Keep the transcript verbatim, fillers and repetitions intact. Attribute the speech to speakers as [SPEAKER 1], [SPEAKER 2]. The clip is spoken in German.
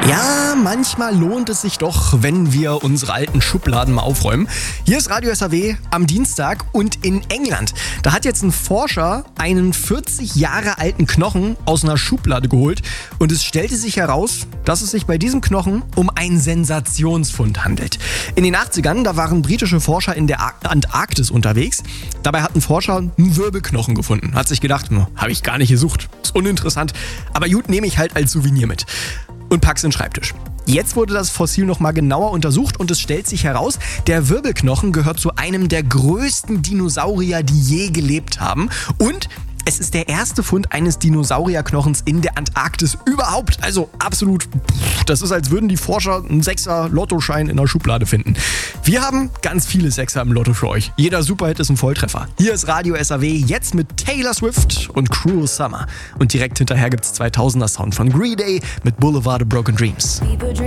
[SPEAKER 1] Ja, manchmal lohnt es sich doch, wenn wir unsere alten Schubladen mal aufräumen. Hier ist Radio S A W am Dienstag und in England. Da hat jetzt ein Forscher einen vierzig Jahre alten Knochen aus einer Schublade geholt und es stellte sich heraus, dass es sich bei diesem Knochen um einen Sensationsfund handelt. In den achtzigern, da waren britische Forscher in der Antarktis unterwegs. Dabei hat ein Forscher einen Wirbelknochen gefunden. Hat sich gedacht, habe ich gar nicht gesucht, ist uninteressant, aber gut, nehme ich halt als Souvenir mit. Und pack's in den Schreibtisch. Jetzt wurde das Fossil nochmal genauer untersucht und es stellt sich heraus, der Wirbelknochen gehört zu einem der größten Dinosaurier, die je gelebt haben. Und es ist der erste Fund eines Dinosaurierknochens in der Antarktis überhaupt. Also absolut, das ist, als würden die Forscher einen Sechser-Lottoschein in der Schublade finden. Wir haben ganz viele Sechser im Lotto für euch. Jeder Superhit ist ein Volltreffer. Hier ist Radio S A W, jetzt mit Taylor Swift und Cruel Summer. Und direkt hinterher gibt's zweitausender Sound von Green Day mit Boulevard of Broken Dreams.